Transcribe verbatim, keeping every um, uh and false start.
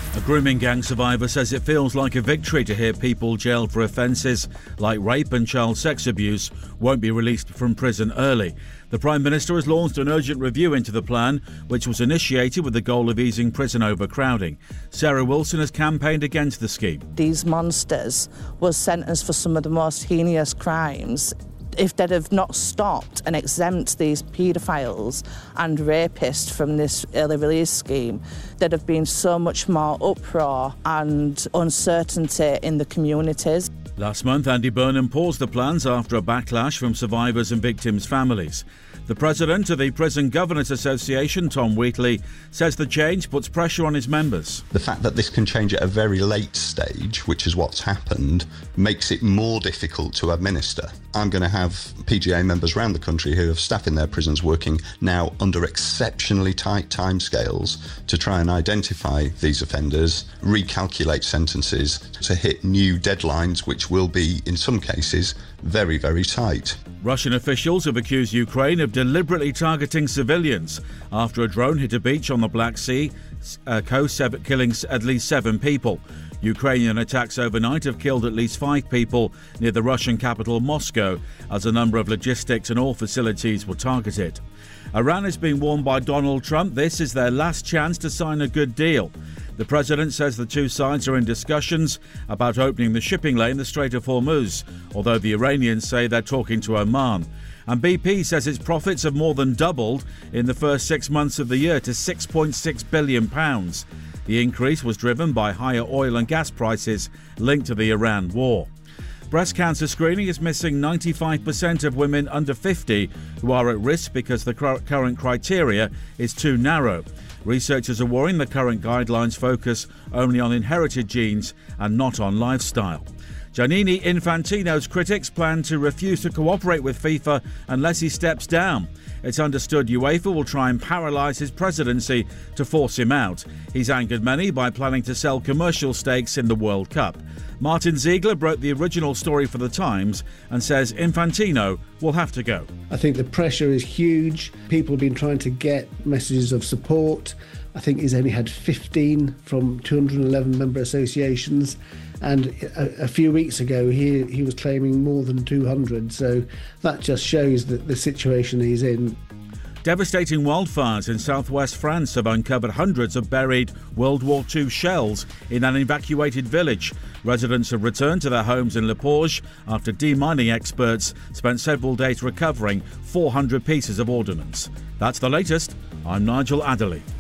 A grooming gang survivor says it feels like a victory to hear people jailed for offences like rape and child sex abuse won't be released from prison early. The Prime Minister has launched an urgent review into the plan, which was initiated with the goal of easing prison overcrowding. Sarah Wilson has campaigned against the scheme. These monsters were sentenced for some of the most heinous crimes. If they'd have not stopped and exempt these paedophiles and rapists from this early release scheme, there'd have been so much more uproar and uncertainty in the communities. Last month, Andy Burnham paused the plans after a backlash from survivors and victims' families. The president of the Prison Governors Association, Tom Wheatley, says the change puts pressure on his members. The fact that this can change at a very late stage, which is what's happened, makes it more difficult to administer. I'm going to have P G A members around the country who have staff in their prisons working now under exceptionally tight timescales to try and identify these offenders, recalculate sentences to hit new deadlines, which will be, in some cases, very, very tight. Russian officials have accused Ukraine of deliberately targeting civilians after a drone hit a beach on the Black Sea uh, coast, killing at least seven people. Ukrainian attacks overnight have killed at least five people near the Russian capital Moscow, as a number of logistics and oil facilities were targeted. Iran is being warned by Donald Trump this is their last chance to sign a good deal. The president says the two sides are in discussions about opening the shipping lane, the Strait of Hormuz, although the Iranians say they're talking to Oman. And B P says its profits have more than doubled in the first six months of the year to six point six billion pounds. The increase was driven by higher oil and gas prices linked to the Iran war. Breast cancer screening is missing ninety-five percent of women under fifty who are at risk because the current criteria is too narrow. Researchers are worrying the current guidelines focus only on inherited genes and not on lifestyle. Gianni Infantino's critics plan to refuse to cooperate with FIFA unless he steps down. It's understood UEFA will try and paralyse his presidency to force him out. He's angered many by planning to sell commercial stakes in the World Cup. Martin Ziegler wrote the original story for The Times and says Infantino will have to go. I think the pressure is huge. People have been trying to get messages of support. I think he's only had fifteen from two hundred eleven member associations. And a, a few weeks ago, he, he was claiming more than two hundred. So that just shows that the situation he's in. Devastating wildfires in southwest France have uncovered hundreds of buried World War Two shells in an evacuated village. Residents have returned to their homes in Le Porge after demining experts spent several days recovering four hundred pieces of ordnance. That's the latest. I'm Nigel Adderley.